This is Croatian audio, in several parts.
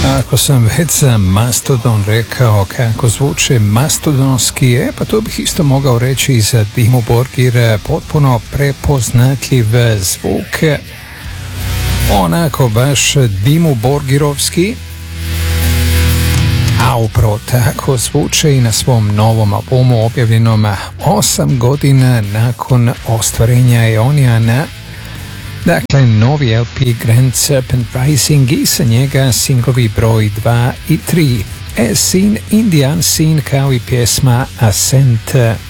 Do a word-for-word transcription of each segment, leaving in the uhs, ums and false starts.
Ako sam već za Mastodon rekao kako zvuče mastodonski, e pa to bih isto mogao reći i za Dimmu Borgir, potpuno prepoznatljiv zvuk, onako baš Dimmu Borgirovski, a upravo tako zvuče i na svom novom albumu objavljenom osam godina nakon ostvarenja Aeoniana. Dakle, novi L P Grand Serpent Rising i sa njega singlovi broj dva i tri, As Seen in the Unseen, kao i pjesma Ascent.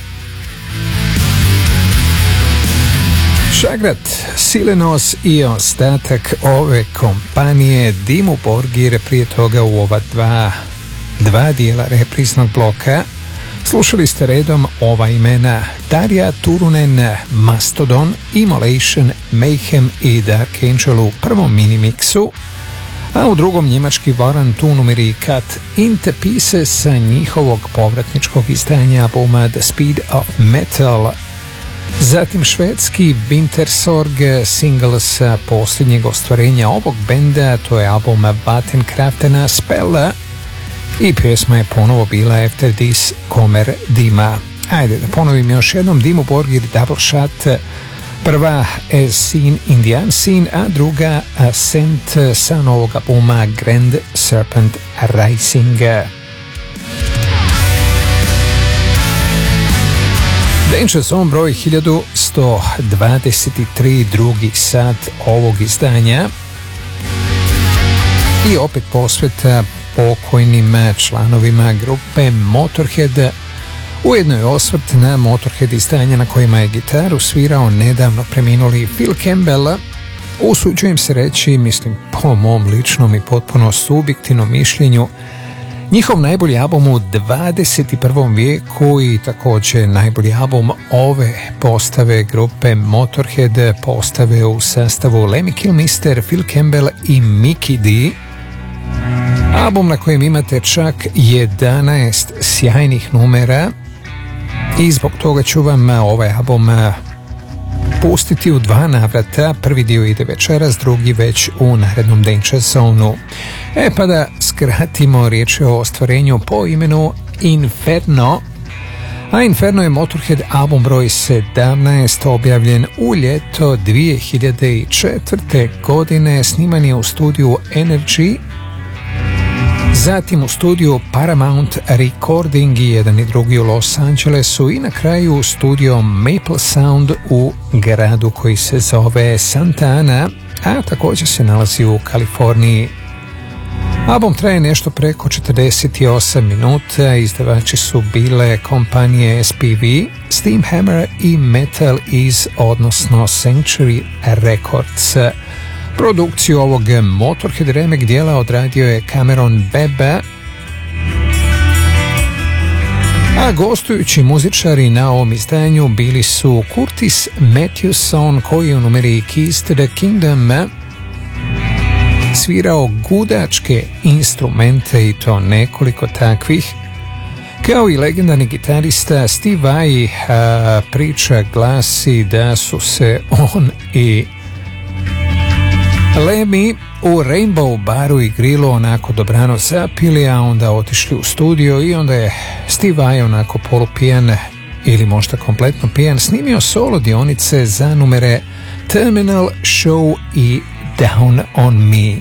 Šagrat, Silenos i ostatak ove kompanije Dimmu Borgir prije toga u ova dva, dva dijela repriznog bloka. Slušali ste redom ova imena: Tarja Turunen, Mastodon, Immolation, Mayhem i Dark Angel u prvom mini-miksu, a u drugom njemački Warren Tunumirikat in the Pieces sa njihovog povratničkog izdanja albuma The Speed of Metal. Zatim švedski Wintersorg, single sa posljednjeg ostvarenja ovog benda, to je album Vattenkraftena Spella, i pjesma je ponovo bila After This Kommer Dima. Ajde da ponovim još jednom: Dimmu Borgir Double Shot, prva As Seen in the Unseen, a druga Ascent sa novog albuma Grand Serpent Rising. Danger Zone broj hiljadu sto dvadeset tri, drugi sat ovog izdanja, i opet posveta pokojnim članovima grupe Motorhead. Ujedno je osvrt na Motorhead izdanja na kojima je gitaru svirao nedavno preminuli Phil Campbell. Usuđujem se reći, mislim po mom ličnom i potpuno subjektivnom mišljenju, njihov najbolji album u dvadeset prvom vijeku i također najbolji album ove postave grupe Motorhead, postave u sastavu Lemmy Kilmister, Phil Campbell i Mikkey D. Album na kojem imate čak jedanaest sjajnih numera, i zbog toga ću vam ovaj album pustiti u dva navrata. Prvi dio ide večeras, drugi već u narednom Danger Zone-u. E pa da skratimo, riječ je o ostvarenju po imenu Inferno, a Inferno je Motorhead album broj sedamnaest, objavljen u ljeto dvije hiljade četvrte. godine, sniman je u studiju Energy, zatim u studiju Paramount Recording i jedan i drugi u Los Angelesu, i na kraju studio Maple Sound u gradu koji se zove Santa Ana, a također se nalazi u Kaliforniji. Album traje nešto preko četrdeset osam minuta, izdavači su bile kompanije S P V, Steamhammer i Metal Is, odnosno Sanctuary Records. Produkciju ovog Motorhead remek dijela odradio je Cameron Bebe, a gostujući muzičari na ovom izdanju bili su Curtis Matthewson, koji u numeri Keys to the Kingdom svirao gudačke instrumente, i to nekoliko takvih, kao i legendarni gitarista Steve Vai. A priča glasi da su se on i Lemmy u Rainbow baru i grilu onako dobrano zapili, a onda otišli u studio i onda je Steve Vai onako polupijan ili možda kompletno pijan snimio solo dionice za numere Terminal, Show i Down on Me.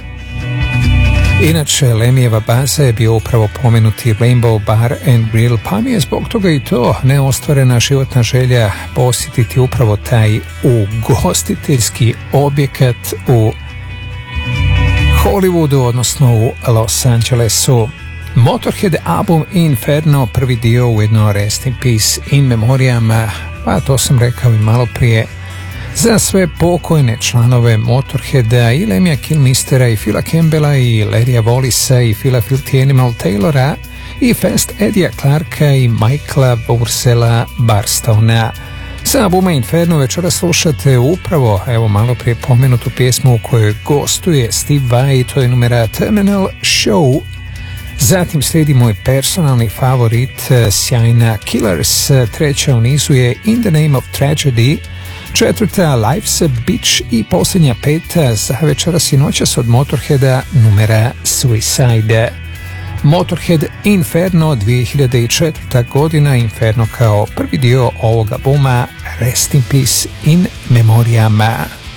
Inače, Lemmyjeva baza je bio upravo pomenuti Rainbow Bar and Grill, pa mi je zbog toga i to neostvarena životna želja posjetiti upravo taj ugostiteljski objekat u Hollywoodu, odnosno u Los Angelesu. Motorhead album Inferno, prvi dio, ujedno Rest in Peace in Memoriam, pa to sam rekao i malo prije, za sve pokojne članove Motorheada, i Lemmya Kilmistera, i Phila Campbella, i Larrya Wallisa, i Phila Filthy Animal Taylora, i Fast Eddie Clarka, i Michaela Bursela Barstona. Sa albuma Inferno večera slušate upravo, evo malo prije pomenutu pjesmu u kojoj gostuje Steve Vai, to je numera Terminal, Show. Zatim slijedi moj personalni favorit, sjajna Killers, treća u nizu je In the Name of Tragedy, Četvrta Life's a Bitch i posljednja peta za večeras i noćas od Motorheada numera Suicide. Motorhead Inferno dvije hiljade četvrta godina, Inferno kao prvi dio ovoga albuma, Rest in Peace in Memoriam.